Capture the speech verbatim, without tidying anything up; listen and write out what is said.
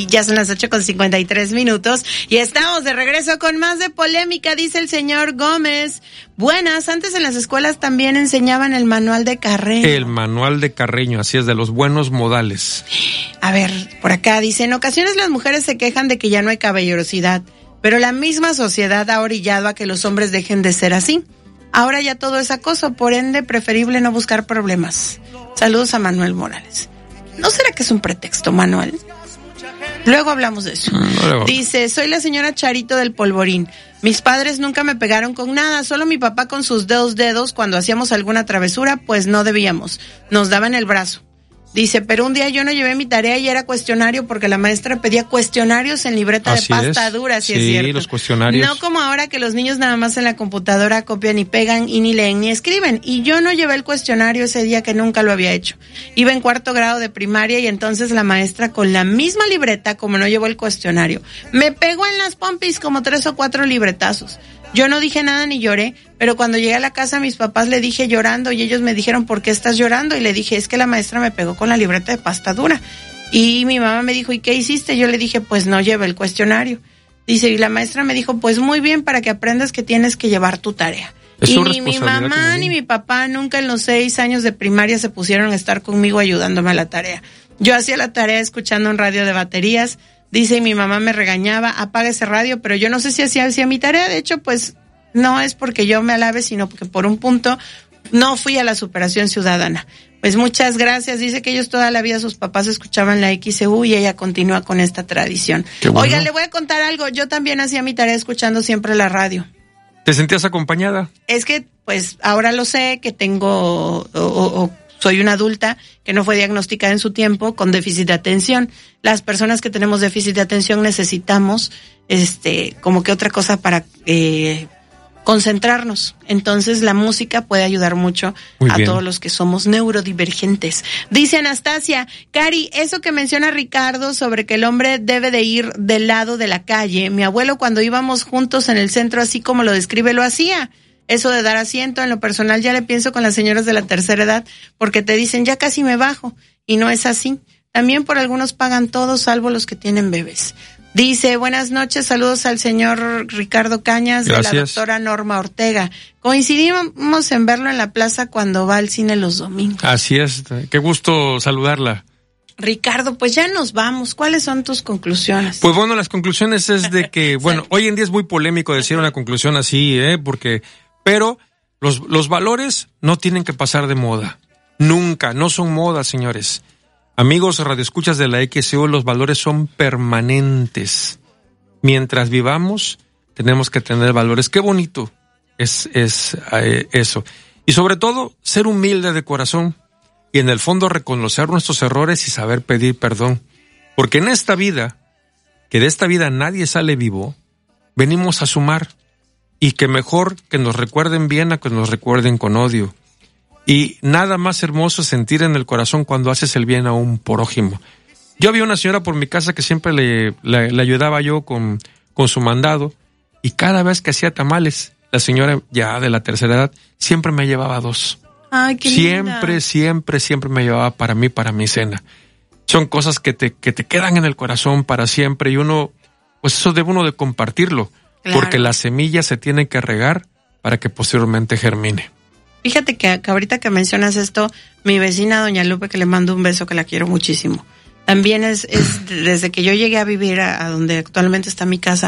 Ya son las ocho con cincuenta y tres minutos y estamos de regreso con más de polémica, dice el señor Gómez. Buenas, antes en las escuelas también enseñaban el manual de Carreño. El manual de Carreño, así es, de los buenos modales. A ver, por acá dice, en ocasiones las mujeres se quejan de que ya no hay caballerosidad, pero la misma sociedad ha orillado a que los hombres dejen de ser así. Ahora ya todo es acoso, por ende preferible no buscar problemas. Saludos a Manuel Morales. ¿No será que es un pretexto, Manuel? Luego hablamos de eso. No, dice, soy la señora Charito del Polvorín. Mis padres nunca me pegaron con nada, solo mi papá con sus dos dedos cuando hacíamos alguna travesura, pues no debíamos. Nos daban el brazo. Dice, pero un día yo no llevé mi tarea y era cuestionario porque la maestra pedía cuestionarios en libreta Así de pasta es. dura, si sí, es cierto. Los cuestionarios. No como ahora que los niños nada más en la computadora copian y pegan y ni leen ni escriben. Y yo no llevé el cuestionario ese día que nunca lo había hecho. Iba en cuarto grado de primaria y entonces la maestra con la misma libreta, como no llevó el cuestionario, me pegó en las pompis como tres o cuatro libretazos. Yo no dije nada ni lloré, pero cuando llegué a la casa a mis papás le dije llorando y ellos me dijeron, ¿por qué estás llorando? Y le dije, es que la maestra me pegó con la libreta de pasta dura. Y mi mamá me dijo, ¿y qué hiciste? Yo le dije, pues no llevé el cuestionario. Dice, y la maestra me dijo, pues muy bien, para que aprendas que tienes que llevar tu tarea. Es y ni mi mamá ni mi papá nunca en los seis años de primaria se pusieron a estar conmigo ayudándome a la tarea. Yo hacía la tarea escuchando un radio de baterías. Dice, y mi mamá me regañaba, apaga ese radio, pero yo no sé si hacía, hacía mi tarea. De hecho, pues, no es porque yo me alabe, sino porque por un punto no fui a la superación ciudadana. Pues muchas gracias. Dice que ellos toda la vida, sus papás escuchaban la X C U y ella continúa con esta tradición. Bueno. Oiga, le voy a contar algo. Yo también hacía mi tarea escuchando siempre la radio. ¿Te sentías acompañada? Es que, pues, ahora lo sé, que tengo... O, o, o, soy una adulta que no fue diagnosticada en su tiempo con déficit de atención. Las personas que tenemos déficit de atención necesitamos este como que otra cosa para eh, concentrarnos. Entonces la música puede ayudar mucho Muy a bien. Todos los que somos neurodivergentes. Dice Anastasia, Cari, eso que menciona Ricardo sobre que el hombre debe de ir del lado de la calle. Mi abuelo cuando íbamos juntos en el centro, así como lo describe, lo hacía. Eso de dar asiento, en lo personal ya le pienso con las señoras de la tercera edad, porque te dicen, ya casi me bajo, y no es así. También por algunos pagan todos, salvo los que tienen bebés. Dice, buenas noches, saludos al señor Ricardo Cañas, Gracias. De la doctora Norma Ortega. Coincidimos en verlo en la plaza cuando va al cine los domingos. Así es, qué gusto saludarla. Ricardo, pues ya nos vamos. ¿Cuáles son tus conclusiones? Pues bueno, las conclusiones es de que, bueno, hoy en día es muy polémico decir una conclusión así, ¿eh? Porque... Pero los, los valores no tienen que pasar de moda. Nunca, no son modas, señores. Amigos radioescuchas de la X C U, los valores son permanentes. Mientras vivamos, tenemos que tener valores. Qué bonito es, es eh, eso. Y sobre todo, ser humilde de corazón. Y en el fondo reconocer nuestros errores y saber pedir perdón. Porque en esta vida, que de esta vida nadie sale vivo, venimos a sumar. Y que mejor que nos recuerden bien a que nos recuerden con odio. Y nada más hermoso sentir en el corazón cuando haces el bien a un prójimo. Yo había una señora por mi casa que siempre le, le, le ayudaba yo con, con su mandado. Y cada vez que hacía tamales, la señora ya de la tercera edad siempre me llevaba dos. Ay, qué siempre, linda. siempre, siempre me llevaba para mí, para mi cena. Son cosas que te, que te quedan en el corazón para siempre y uno, pues eso debe uno de compartirlo. Claro. Porque la semilla se tiene que regar para que posteriormente germine. Fíjate que, que ahorita que mencionas esto, mi vecina doña Lupe, que le mando un beso, que la quiero muchísimo. También es, es desde que yo llegué a vivir a, a donde actualmente está mi casa,